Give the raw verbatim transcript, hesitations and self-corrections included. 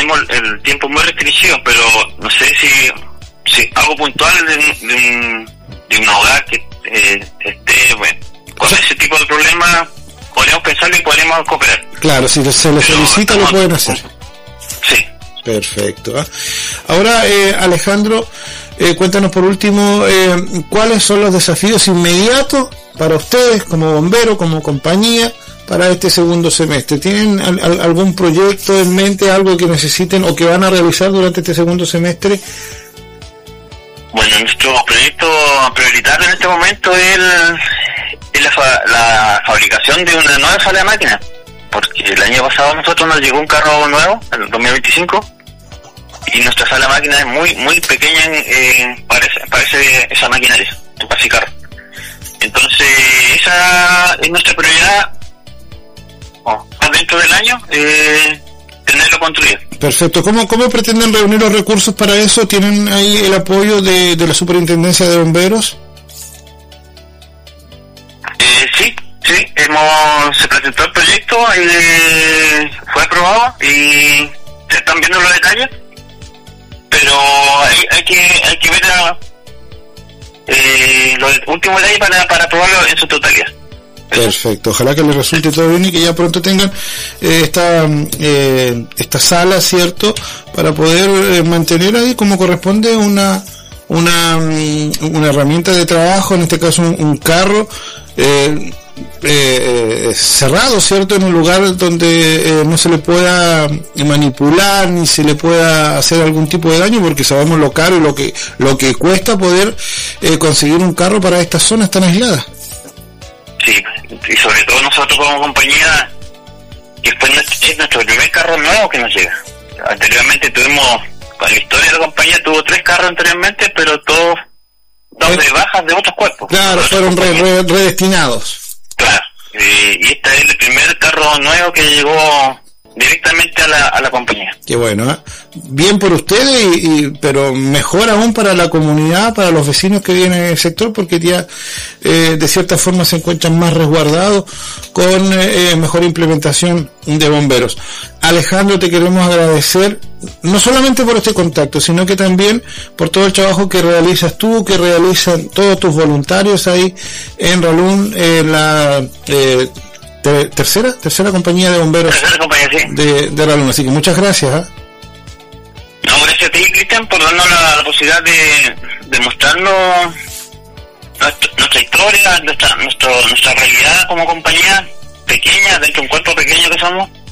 tenemos el tiempo muy restringido, pero no sé si, si algo puntual de, de, un, de un hogar que eh, esté, bueno, con sí. ese tipo de problemas, podríamos pensarlo y podríamos cooperar. Claro, si se le solicita lo pueden hacer. Sí. Perfecto. ¿eh? Ahora, eh, Alejandro, eh, cuéntanos por último, eh, ¿cuáles son los desafíos inmediatos para ustedes como bomberos, como compañía, para este segundo semestre? ¿Tienen al, al, algún proyecto en mente, algo que necesiten o que van a realizar durante este segundo semestre? Bueno, nuestro proyecto prioritario en este momento es, el, es la, fa, la fabricación de una nueva sala de máquinas, porque el año pasado a nosotros nos llegó un carro nuevo, el dos mil veinticinco, y nuestra sala de máquinas es muy muy pequeña eh, para, ese, para ese, esa maquinaria, para ese carro. Entonces, esa es nuestra prioridad oh, dentro del año, eh, tenerlo construido. Perfecto. ¿Cómo, ¿Cómo pretenden reunir los recursos para eso? ¿Tienen ahí el apoyo de, de la Superintendencia de Bomberos? Eh, sí, sí. Hemos, se presentó el proyecto, eh, fue aprobado y se están viendo los detalles, pero hay, hay que hay que ver la, eh, los últimos detalles para, para aprobarlo en su totalidad. Perfecto, ojalá que les resulte todo bien y que ya pronto tengan eh, esta eh, esta sala, ¿cierto?, para poder eh, mantener ahí como corresponde una una una herramienta de trabajo, en este caso un, un carro eh, eh, cerrado, ¿cierto?, en un lugar donde eh, no se le pueda manipular ni se le pueda hacer algún tipo de daño, porque sabemos lo caro y lo que lo que cuesta poder eh, conseguir un carro para estas zonas tan aisladas. Sí, y sobre todo nosotros como compañía, que fue nuestro, es nuestro primer carro nuevo que nos llega. Anteriormente tuvimos, con la historia de la compañía, tuvo tres carros anteriormente, pero todos dos de bajas de otros cuerpos. Claro, fueron re, re, redestinados. Claro, y, y este es el primer carro nuevo que llegó directamente a la, a la compañía. Qué bueno, ¿eh? Bien por ustedes, y, y, pero mejor aún para la comunidad, para los vecinos que viven en el sector, porque ya eh, de cierta forma se encuentran más resguardados con eh, mejor implementación de bomberos. Alejandro, te queremos agradecer no solamente por este contacto, sino que también por todo el trabajo que realizas tú, que realizan todos tus voluntarios ahí en Ralún, en la eh, tercera tercera compañía de bomberos tercera compañía, sí. de, de Ralún. Así que muchas gracias. ¿eh? No, gracias a ti, Cristian, por darnos la, la posibilidad de, de mostrarnos nuestra, nuestra historia, nuestra, nuestro, nuestra realidad como compañía pequeña, dentro de un cuerpo pequeño que somos.